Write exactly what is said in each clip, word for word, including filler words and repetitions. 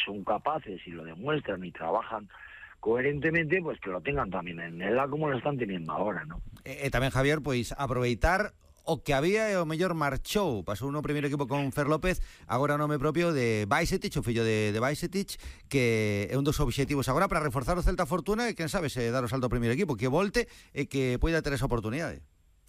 son capaces y lo demuestran y trabajan coherentemente, pues que lo tengan tamén en ela como lo están teniendo ahora, ¿no? E, e tamén, Javier, pois aproveitar o que había e o mellor marchou. Pasou no primeiro equipo con Fer López, agora nome propio de Bajcetic, o fillo de, de Bajcetic, que é un dos obxectivos agora para reforzar o Celta Fortuna e, quen sabe, se dar o salto ao primeiro equipo, que volte e que poida ter esa oportunidade.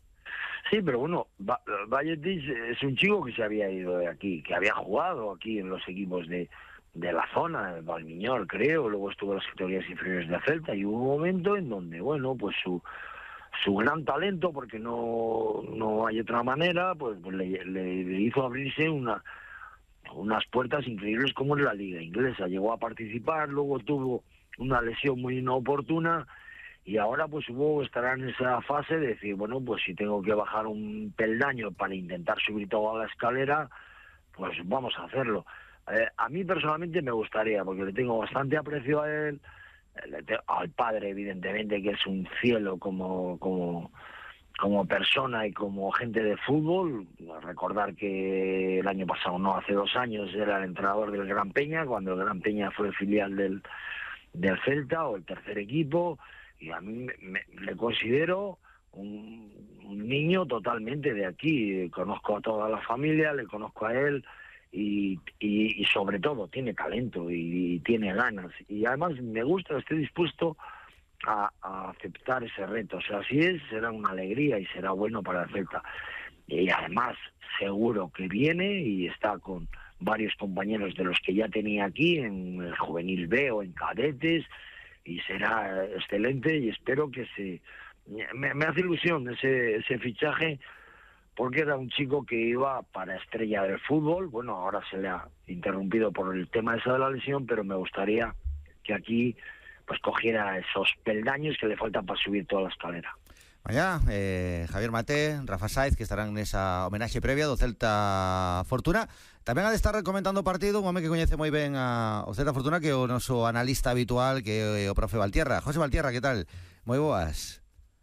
Sí, pero bueno, Bajcetic es un chico que se había ido de aquí, que había jugado aquí en los equipos de de la zona, de Valmiñor, creo, luego estuvo en las categorías inferiores de Celta, y hubo un momento en donde, bueno, pues su su gran talento, porque no no hay otra manera, pues, pues le, le hizo abrirse una unas puertas increíbles como en la liga inglesa. Llegó a participar, luego tuvo una lesión muy inoportuna, y ahora pues supongo que estará en esa fase de decir, bueno, pues si tengo que bajar un peldaño para intentar subir toda la escalera, pues vamos a hacerlo. Eh, a mí personalmente me gustaría, porque le tengo bastante aprecio a él, le tengo, al padre evidentemente, que es un cielo como como como persona y como gente de fútbol. Recordar que el año pasado, no, hace dos años, era el entrenador del Gran Peña, cuando el Gran Peña fue filial del, del Celta, o el tercer equipo, y a mí me, me, le considero un, un niño totalmente de aquí. Conozco a toda la familia, le conozco a él, Y, y, y sobre todo tiene talento y, y tiene ganas, y además me gusta, estoy dispuesto a, a aceptar ese reto. O sea, si es, será una alegría y será bueno para el Celta, y además seguro que viene y está con varios compañeros de los que ya tenía aquí en el juvenil B o en cadetes, y será excelente, y espero que se me, me hace ilusión ese, ese fichaje, porque era un chico que iba para estrella del fútbol. Bueno, ahora se le ha interrumpido por el tema ese de la lesión, pero me gustaría que aquí pues cogiera esos peldaños que le faltan para subir toda la escalera. Mañá, eh, Javier Maté, Rafa Sáez, que estarán nesa homenaxe previa do Celta Fortuna. Tamén ha de estar comentando o partido un home que coñece moi ben a, o Celta Fortuna, que é o noso analista habitual, que é o profe Valtierra. José Valtierra, que tal? Moi boas.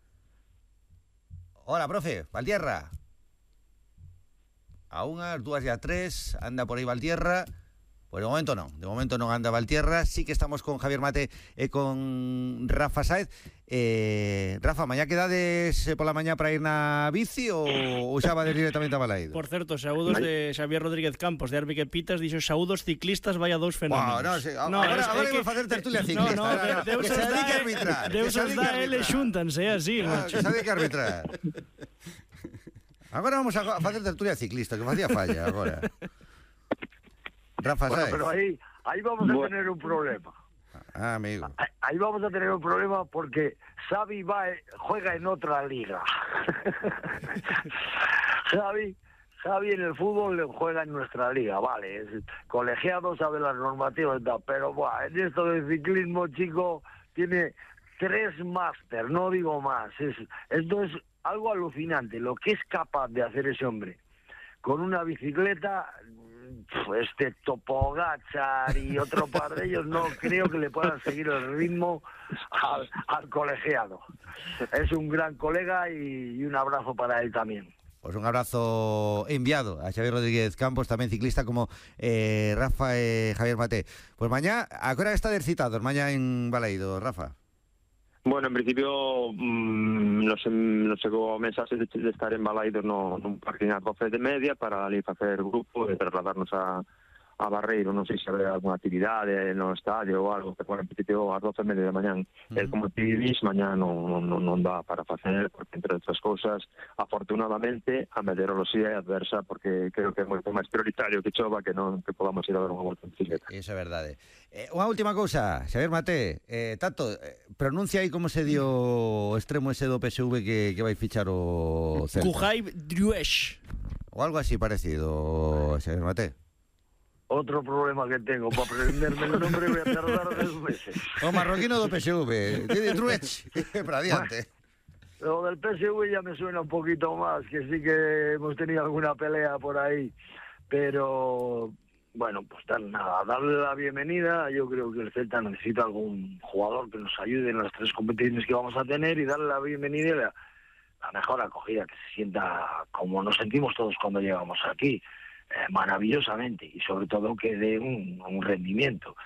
Hola, profe, Valtierra. A unhas, dúas e a tres, anda por aí Valtierra. Pois de momento non, de momento non anda Valtierra. Sí que estamos con Javier Mate e con Rafa Sáez. eh, Rafa, mañá quedades pola mañá para ir na bici ou, ou xa va directamente a Balaído? Por certo, saúdos de Xavier Rodríguez Campos, de Arbi que Pitas, dixo saúdos ciclistas, vai a dous fenómenos. Wow, no, sí, no, agora, es, agora é imos que, facer tertulia ciclista. No, no, no, no, Deus que se os dedique a dá, arbitrar. Deus os dá, ele xúntanse, é así. Ah, que se dedique a arbitrar. Agora vamos a facer tertulia ciclista, que facía falla agora. Rafa Bueno, Sáez. pero ahí, ahí vamos a tener un problema. Ah, amigo. Ahí, ahí vamos a tener un problema porque Xavi va, juega en otra liga. Xavi, Xavi en el fútbol juega en nuestra liga, vale, es colegiado, sabe las normativas y tal, pero buah, en esto del ciclismo, chico, tiene tres máster, no digo más. Es, esto es algo alucinante, lo que es capaz de hacer ese hombre con una bicicleta. Este Pogačar y otro par de ellos no creo que le puedan seguir el ritmo al, al colegiado. Es un gran colega y, y un abrazo para él también. Pues un abrazo enviado a Xavier Rodríguez Campos, tamén ciclista como eh, Rafa e eh, Javier Maté. Pues mañá, a que hora está citados mañá en Balaído, Rafa? Bueno, en principio mmm, nos, nos chegou o mensaxe de, de estar en Balaidos no, nun parque a doce de media para ali facer grupo e trasladarnos a, a Barreiro. Non sei se habrá alguna actividade no estadio ou algo, que por principio a doce e media de mañán. Uh-huh. El, como ti dis, mañá non, non, non dá para facer, porque entre outras cousas, afortunadamente, a meteoroloxía é adversa, porque creo que é moito máis prioritario que chova que non que podamos ir a dar unha volta en bicicleta. Iso é verdade. Eh, unha última cousa, Xavier Maté, eh, Tato, eh, pronuncia aí como se dio o extremo ese do P S V que, que vai fichar o Celta. Kuhaj Druesh. O algo así parecido, Xavier Maté. Otro problema que tengo, para aprenderme el nombre voy a tardar dos meses. O marroquino do P S V, Druesh, para adiante. Lo del P S V ya me suena un poquito más, que sí que hemos tenido alguna pelea por ahí, pero bueno, pues dar, nada, darle la bienvenida. Yo creo que el Celta necesita algún jugador que nos ayude en las tres competiciones que vamos a tener, y darle la bienvenida y la, la mejor acogida, que se sienta como nos sentimos todos cuando llegamos aquí, eh, maravillosamente, y sobre todo que dé un, un rendimiento.